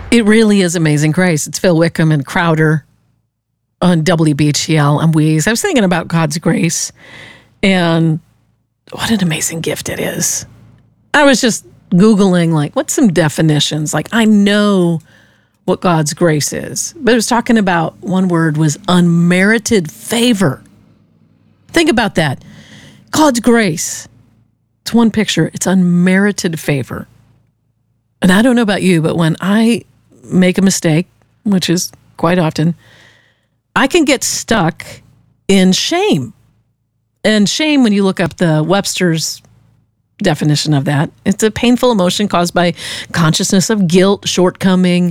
It really is Amazing Grace. It's Phil Wickham and Crowder on WBGL and Weeze. I was thinking about God's grace and what an amazing gift it is. I was just Googling, like, what's some definitions? Like, I know what God's grace is, but it was talking about, one word was unmerited favor. Think about that. God's grace. It's one picture. It's unmerited favor. And I don't know about you, but when I make a mistake, which is quite often, I can get stuck in shame. And shame, when you look up the Webster's definition of that, it's a painful emotion caused by consciousness of guilt, shortcoming,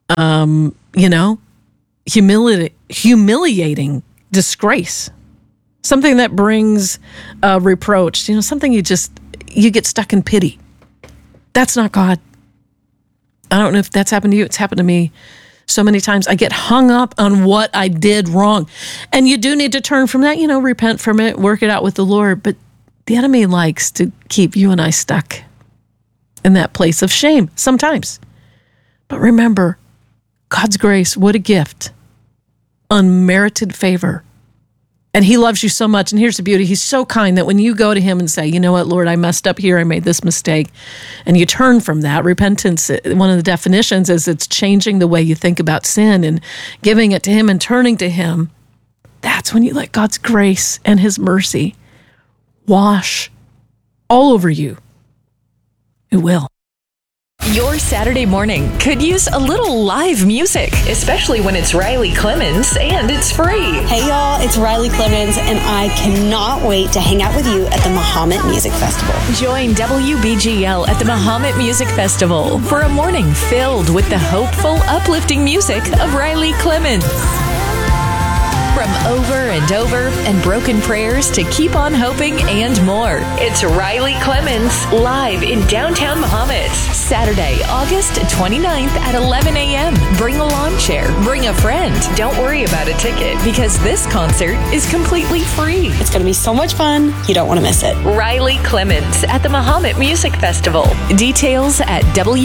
humiliating disgrace. Something that brings reproach, something you get stuck in pity. That's not God. I don't know if that's happened to you. It's happened to me so many times. I get hung up on what I did wrong. And you do need to turn from that, repent from it, work it out with the Lord. But the enemy likes to keep you and I stuck in that place of shame sometimes. But remember, God's grace, what a gift. Unmerited favor. And he loves you so much. And here's the beauty. He's so kind that when you go to him and say, you know what, Lord, I messed up here. I made this mistake. And you turn from that. Repentance, one of the definitions is it's changing the way you think about sin and giving it to him and turning to him. That's when you let God's grace and his mercy wash all over you. It will. Your Saturday morning could use a little live music, especially when it's Riley Clemens and it's free. Hey y'all, it's Riley Clemens and I cannot wait to hang out with you at the Mahomet Music Festival. Join WBGL at the Mahomet Music Festival for a morning filled with the hopeful, uplifting music of Riley Clemens. From Over and Over and Broken Prayers to Keep on Hoping and more. It's Riley Clemens live in downtown Mahomet. Saturday, August 29th at 11 a.m. Bring a lawn chair. Bring a friend. Don't worry about a ticket because this concert is completely free. It's going to be so much fun. You don't want to miss it. Riley Clemens at the Mahomet Music Festival. Details at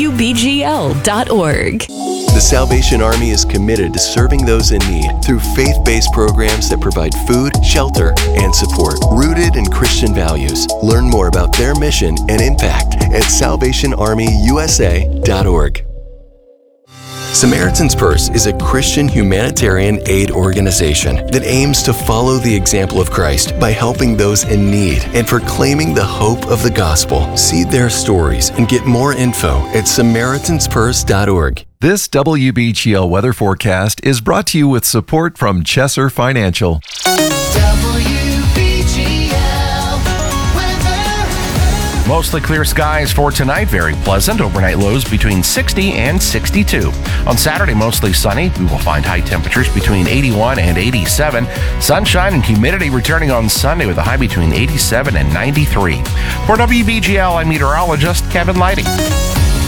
WBGL.org. The Salvation Army is committed to serving those in need through faith-based programs that provide food, shelter, and support, rooted in Christian values. Learn more about their mission and impact at SalvationArmyUSA.org. Samaritan's Purse is a Christian humanitarian aid organization that aims to follow the example of Christ by helping those in need and proclaiming the hope of the gospel. See their stories and get more info at SamaritansPurse.org. This WBGL weather forecast is brought to you with support from Chesser Financial. Mostly clear skies for tonight, very pleasant. Overnight lows between 60 and 62. On Saturday, mostly sunny. We will find high temperatures between 81 and 87. Sunshine and humidity returning on Sunday with a high between 87 and 93. For WBGL, I'm meteorologist Kevin Lighting.